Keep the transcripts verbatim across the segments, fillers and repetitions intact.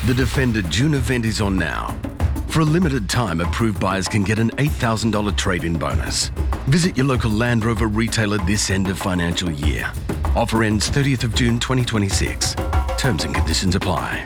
The Defender June event is on now. For a limited time, approved buyers can get an eight thousand dollars trade-in bonus. Visit your local Land Rover retailer this end of financial year. Offer ends thirtieth of June twenty twenty-six. Terms and conditions apply.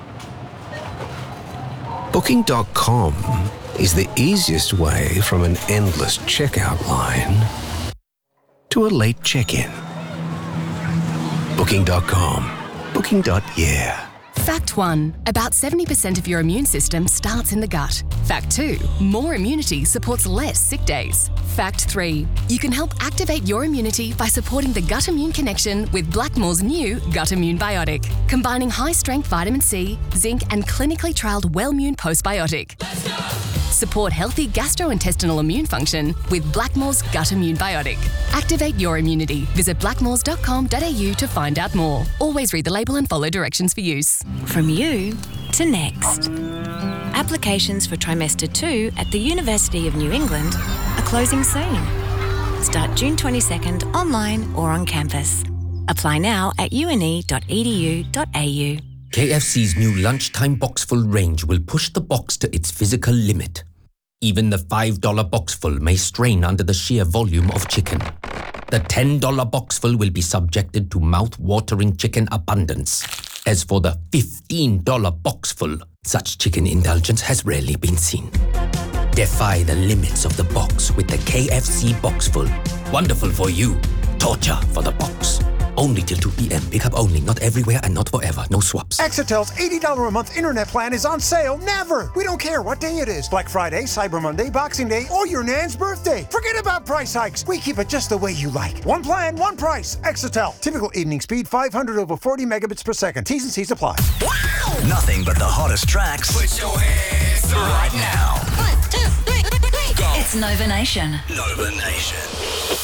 Booking dot com is the easiest way from an endless checkout line to a late check-in. Booking dot com. Booking. Yeah. Fact one, about seventy percent of your immune system starts in the gut. Fact two, more immunity supports less sick days. Fact three, you can help activate your immunity by supporting the gut immune connection with Blackmore's new Gut Immune Biotic, combining high-strength vitamin C, zinc and clinically trialled Wellmune Postbiotic. Support healthy gastrointestinal immune function with Blackmore's Gut Immune Biotic. Activate your immunity. Visit blackmores dot com dot a u to find out more. Always read the label and follow directions for use. From you to next. Applications for trimester two at the University of New England are closing soon. Start June twenty-second online or on campus. Apply now at u n e dot e d u dot a u. K F C's new lunchtime boxful range will push the box to its physical limit. Even the five dollar boxful may strain under the sheer volume of chicken. The ten dollar boxful will be subjected to mouth-watering chicken abundance. As for the fifteen dollar boxful, such chicken indulgence has rarely been seen. Defy the limits of the box with the K F C boxful. Wonderful for you, torture for the box. Only till two p m. Pick up only, not everywhere and not forever. No swaps. Exitel's eighty dollars a month internet plan is on sale never. We don't care what day it is. Black Friday, Cyber Monday, Boxing Day, or your Nan's birthday. Forget about price hikes. We keep it just the way you like. One plan, one price. Exitel. Typical evening speed, five hundred over forty megabits per second. T's and C's apply. Wow! Nothing but the hottest tracks. Put your hands up right now. One, two, three, three, three. Go. It's Nova Nation. Nova Nation.